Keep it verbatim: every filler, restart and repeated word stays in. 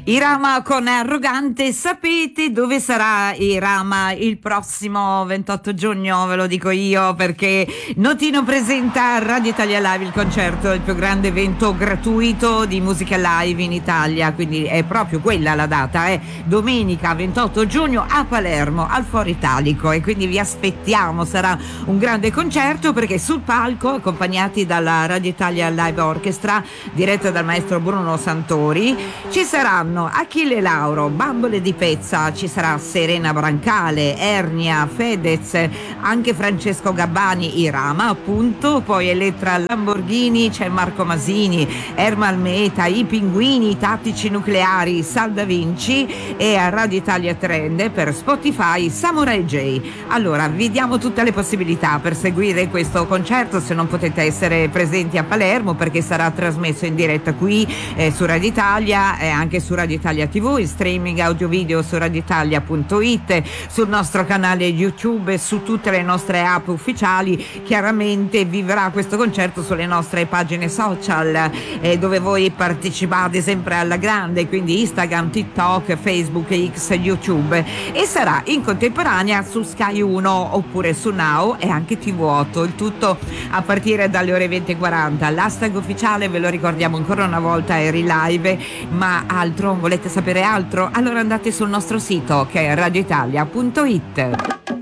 Irama con Arrogante. Sapete dove sarà Irama il prossimo ventotto giugno? Ve lo dico io, perché Notino presenta a Radio Italia Live il concerto, il più grande evento gratuito di musica live in Italia, quindi è proprio quella la data, è domenica ventotto giugno a Palermo al Foro Italico, e quindi vi aspettiamo. Sarà un grande concerto perché sul palco, accompagnati dalla Radio Italia Live Orchestra diretta dal maestro Bruno Santori, ci saranno Achille Lauro, Bambole di Pezza, ci sarà Serena Brancale, Ernia, Fedez, anche Francesco Gabbani, Irama appunto, poi Elettra Lamborghini, c'è Marco Masini, Ermal Meta, I Pinguini, I Tattici Nucleari, Sal Da Vinci, e a Radio Italia Trend per Spotify Samurai J. Allora vi diamo tutte le possibilità per seguire questo concerto se non potete essere presenti a Palermo, perché sarà trasmesso in diretta qui eh, su Radio Italia e anche su Radio Italia tivù, in streaming audio video su radioitalia punto it, sul nostro canale YouTube e su tutte le nostre app ufficiali. Chiaramente vivrà questo concerto sulle nostre pagine social eh, dove voi partecipate sempre alla grande, quindi Instagram, TikTok, Facebook, X, YouTube, e sarà in contemporanea su Sky uno oppure su Now e anche T V otto, il tutto a partire dalle ore venti e quaranta. L'hashtag ufficiale, ve lo ricordiamo ancora una volta, è Relive, ma altro, volete sapere altro? Allora andate sul nostro sito che è radioitalia punto it.